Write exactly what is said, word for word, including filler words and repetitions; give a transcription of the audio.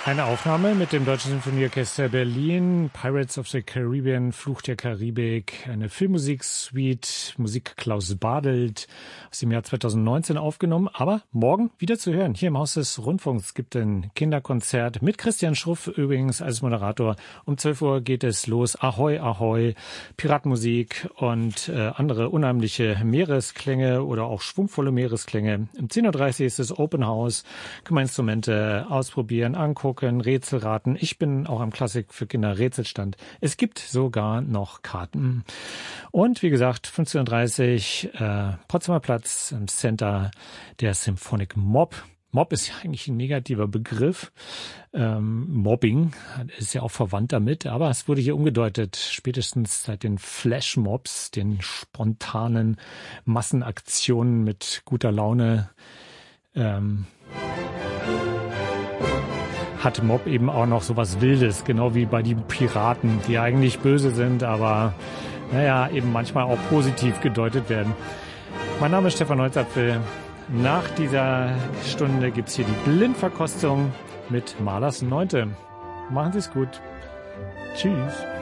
Eine Aufnahme mit dem Deutschen Sinfonieorchester Berlin, Pirates of the Caribbean, Fluch der Karibik, eine Filmmusiksuite, Musik Klaus Badelt aus dem Jahr zweitausendneunzehn aufgenommen, aber morgen wieder zu hören, hier im Haus des Rundfunks. Es gibt ein Kinderkonzert mit Christian Schruff übrigens als Moderator. Um zwölf Uhr geht es los, Ahoi, Ahoi, Piratenmusik und äh, andere unheimliche Meeresklänge oder auch schwungvolle Meeresklänge. Um zehn Uhr dreißig ist es Open House, kann man Instrumente ausprobieren, angucken, Rätsel raten. Ich bin auch am Klassik für Kinder Rätselstand. Es gibt sogar noch Karten. Und wie gesagt, fünfzehn Uhr dreißig äh, Potsdamer Platz im Center der Symphonic Mob. Mob ist ja eigentlich ein negativer Begriff. Ähm, Mobbing ist ja auch verwandt damit, aber es wurde hier umgedeutet, spätestens seit den Flashmobs, den spontanen Massenaktionen mit guter Laune, ähm, hat Mob eben auch noch sowas Wildes, genau wie bei den Piraten, die eigentlich böse sind, aber naja, eben manchmal auch positiv gedeutet werden. Mein Name ist Stefan Holzapfel. Nach dieser Stunde gibt's hier die Blindverkostung mit Mahlers Neunte. Machen Sie es gut. Tschüss.